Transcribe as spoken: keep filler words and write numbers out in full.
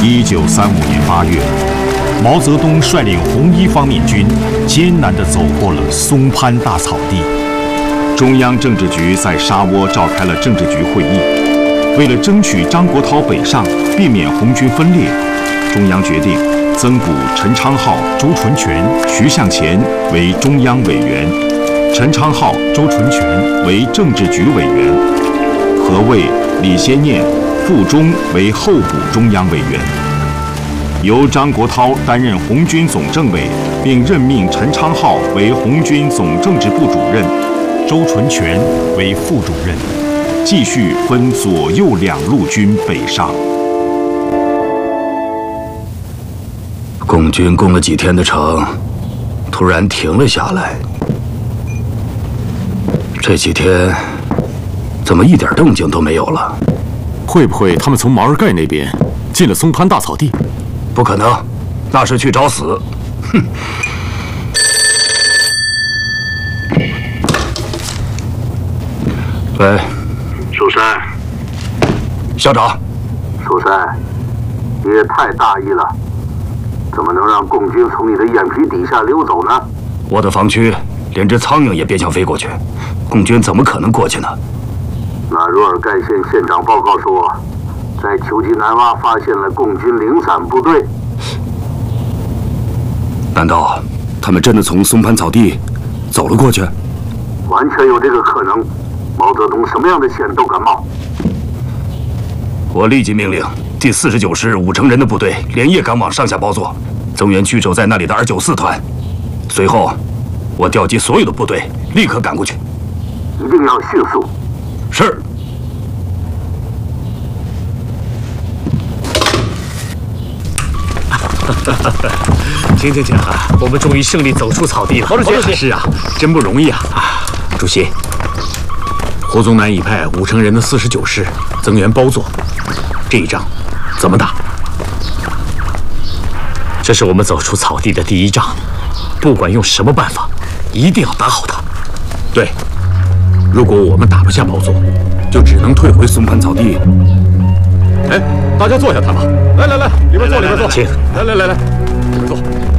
一九三五年八月，毛泽东率领红一方面军艰难地走过了松潘大草地。中央政治局在沙窝召开了政治局会议，为了争取张国焘北上，避免红军分裂，中央决定增补陈昌浩、周纯全、徐向前为中央委员，陈昌浩、周纯全为政治局委员，何谓、李先念、傅忠为候补中央委员。由张国焘担任红军总政委，并任命陈昌浩为红军总政治部主任，周纯全为副主任，继续分左右两路军北上。 共军攻了几天的城，突然停了下来。这几天怎么一点动静都没有了？ 会不会他们从毛尔盖那边进了松潘大草地？ 不可能，那是去找死。哼！喂， 蜀山， 校长。 蜀山，你也太大意了，怎么能让共军从你的眼皮底下溜走呢？ 我的防区连只苍蝇也别想飞过去，共军怎么可能过去呢？ 那若尔盖县县长报告说，在球基南洼发现了共军零散部队。 难道他们真的从松潘草地走了过去？ 完全有这个可能。毛泽东什么样的险都敢冒。 我立即命令第四十九师五成人的部队连夜赶往上下包座，增援据守在那里的二九四团。随后，我调集所有的部队，立刻赶过去。 一定要迅速。 是。 请请请啊！我们终于胜利走出草地了。 毛主席， 是啊，真不容易啊！主席，胡宗南已派五成人的四十九师增援包座，这一仗怎么打？这是我们走出草地的第一仗，不管用什么办法，一定要打好它。对，如果我们打不下包座，就只能退回松潘草地。 哎，大家坐下谈吧。来来来，里边坐，里边坐。 请。 来来来来，里边坐。